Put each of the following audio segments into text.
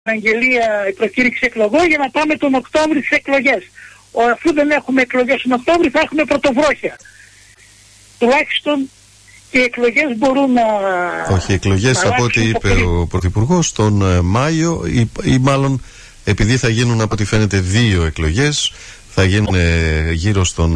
αγγελία η προκήρυξη εκλογών για να πάμε τον Οκτώβρη στις εκλογές. Αφού δεν έχουμε εκλογές τον Οκτώβρη θα έχουμε πρωτοβρόχια. Τουλάχιστον και οι εκλογές μπορούν να... Όχι, οι εκλογές από ό,τι είπε ο Πρωθυπουργός τον Μάιο ή μάλλον επειδή θα γίνουν από ό,τι φαίνεται 2 εκλογές, θα γίνουν γύρω στον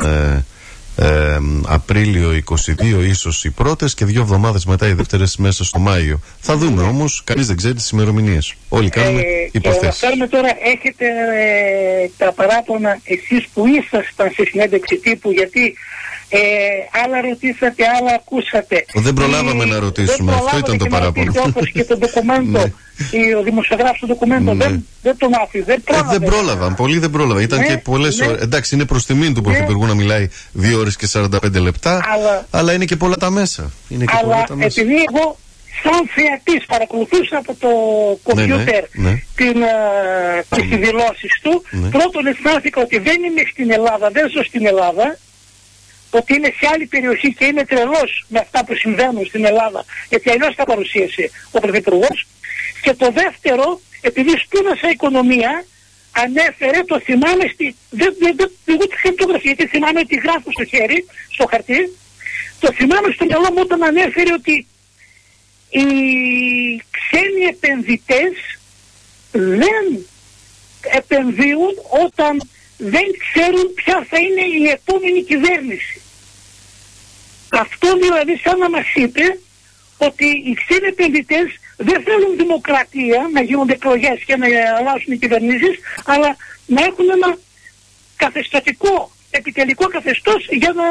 Απρίλιο 22 ίσως οι πρώτες και 2 εβδομάδες μετά οι δεύτερες μέσα στο Μάιο. Θα δούμε όμως, κανείς δεν ξέρει τις ημερομηνίες. Όλοι κάνουμε υποθέσεις. Θέλουμε τώρα, έχετε τα παράπονα εσείς που ήσασταν σε συνέντευξη τύπου, γιατί άλλα ρωτήσατε, άλλα ακούσατε. Δεν προλάβαμε να ρωτήσουμε, αυτό ήταν το παράπονο. Όπως και το ντοκουμέντο, ο δημοσιογράφος του ντοκουμέντο δεν τον άφησε. Δεν πρόλαβαν, πολλοί δεν πρόλαβαν. Ήταν και πολλές ώρες. Εντάξει, είναι προς τιμήν του Πρωθυπουργού να μιλάει 2 ώρες και 45 λεπτά, αλλά είναι και πολλά τα μέσα. Αλλά επειδή εγώ σαν θεατής παρακολουθούσα από το κομπιούτερ τις δηλώσεις του, πρώτον αισθάνθηκα ότι δεν είμαι στην Ελλάδα, δεν ζω στην Ελλάδα, ότι είναι σε άλλη περιοχή και είμαι τρελός με αυτά που συμβαίνουν στην Ελλάδα, γιατί αλλιώς τα παρουσίασε ο Πρωθυπουργός. Και το δεύτερο, επειδή σπούδασα οικονομία, ανέφερε, το θυμάμαι, γιατί θυμάμαι ότι γράφω στο χέρι, στο χαρτί, το θυμάμαι στο μυαλό μου όταν ανέφερε ότι οι ξένοι επενδυτές δεν επενδύουν όταν δεν ξέρουν ποια θα είναι η επόμενη κυβέρνηση. Αυτό δηλαδή σαν να μας είπε ότι οι ξένοι επενδυτές δεν θέλουν δημοκρατία, να γίνονται εκλογές και να αλλάσουν οι κυβερνήσεις, αλλά να έχουν ένα καθεστωτικό, επιτελικό καθεστώς για να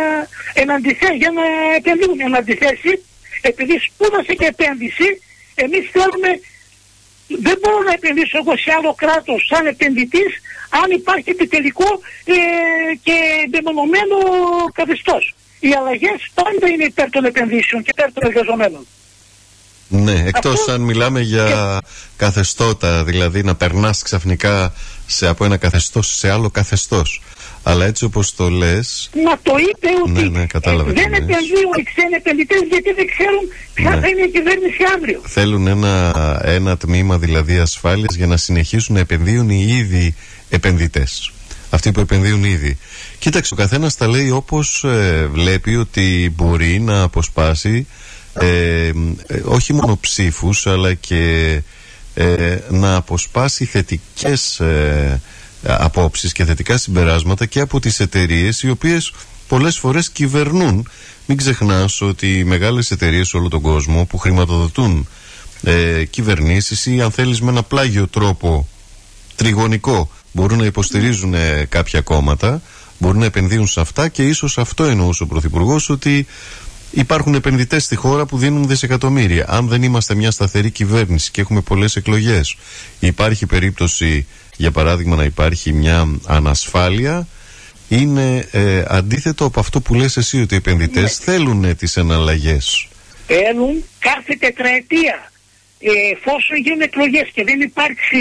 επενδύουν. Εν αντιθέσει, επειδή σπούδασε και επένδυση, εμείς θέλουμε, δεν μπορώ να επενδύσω εγώ σε άλλο κράτος σαν επενδυτής αν υπάρχει επιτελικό και μεμονωμένο καθεστώς. Οι αλλαγές πάντα είναι υπέρ των επενδύσεων και υπέρ των εργαζομένων. Ναι, εκτός αν μιλάμε για καθεστώτα, δηλαδή να περνάς ξαφνικά από ένα καθεστώς σε άλλο καθεστώς. Αλλά έτσι όπως το λες... Να το είπε ότι δεν επενδύουν οι ξένοι επενδυτές γιατί δεν ξέρουν ποια θα είναι η κυβέρνηση αύριο. Θέλουν ένα τμήμα δηλαδή ασφάλειας για να συνεχίσουν να επενδύουν οι ίδιοι επενδυτές. Αυτοί που επενδύουν ήδη. Κοίταξε, ο καθένας τα λέει όπως βλέπει ότι μπορεί να αποσπάσει όχι μόνο ψήφους αλλά και να αποσπάσει θετικές απόψεις και θετικά συμπεράσματα και από τις εταιρείες οι οποίες πολλές φορές κυβερνούν. Μην ξεχνάς ότι οι μεγάλες εταιρείες σε όλο τον κόσμο που χρηματοδοτούν κυβερνήσεις ή αν θέλεις με ένα πλάγιο τρόπο τριγωνικό μπορούν να υποστηρίζουν κάποια κόμματα, μπορούν να επενδύουν σε αυτά και ίσως αυτό εννοούσε ο Πρωθυπουργός, ότι υπάρχουν επενδυτές στη χώρα που δίνουν δισεκατομμύρια. Αν δεν είμαστε μια σταθερή κυβέρνηση και έχουμε πολλές εκλογές, υπάρχει περίπτωση για παράδειγμα να υπάρχει μια ανασφάλεια. Είναι αντίθετο από αυτό που λες εσύ, ότι οι επενδυτές θέλουν τις εναλλαγές. Θέλουν κάθε τετραετία, εφόσον γίνουν εκλογές και δεν υπάρξει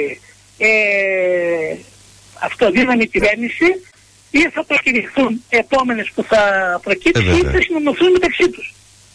αυτοδύναμη κυβέρνηση, ή θα προκηρυχθούν επόμενες που θα προκύψουν ή θα συνομωθούν μεταξύ τους.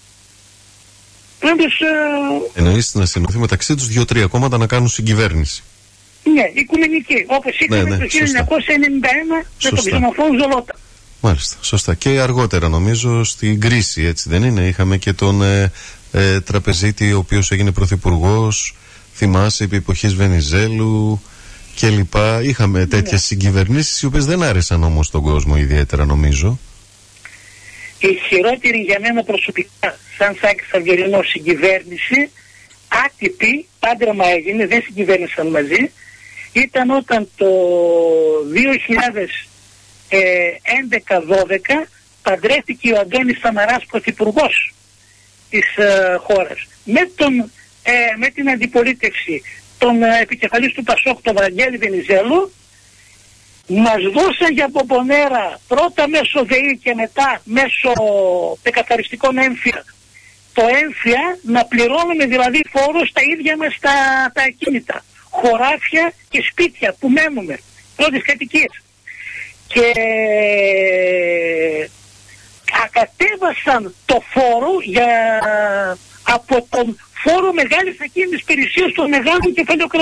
Εννοείς να συνομωθεί μεταξύ τους 2-3 κόμματα να κάνουν συγκυβέρνηση. Ναι, οικουμενική, όπως είχαμε το 1991 με τον ξενοφόνο Ζολότα. Μάλιστα, σωστά. Και αργότερα νομίζω στην κρίση, έτσι δεν είναι? Είχαμε και τον τραπεζίτη ο οποίος έγινε πρωθυπουργός, θυμάσαι, επί εποχής Βενιζέλου και λοιπά. Είχαμε τέτοιες συγκυβερνήσεις οι οποίες δεν άρεσαν όμως τον κόσμο ιδιαίτερα, νομίζω. Η χειρότερη για μένα προσωπικά σαν Σάκης Αυγερινός συγκυβέρνηση, άτυπη, πάντρεμα έγινε, δεν συγκυβέρνησαν μαζί, ήταν όταν το 2011-12 παντρεύτηκε ο Αντώνης Σαμαράς πρωθυπουργός της χώρας με την αντιπολίτευση των επικεφαλής του Πασόκ, τον Βαγγέλη Βενιζέλου. Μας δώσαν για πομπονέρα πρώτα μέσω ΔΕΗ και μετά μέσω καθαριστικών έμφυα, το έμφυα να πληρώνουμε δηλαδή φόρο στα ίδια μας τα ακίνητα, χωράφια και σπίτια που μένουμε, πρώτες κατοικίες. Και ακατέβασαν το φόρο από τον φόρο μεγάλης ακίνητης περιουσίας των μεγάλων κεφαλαιοκρατών.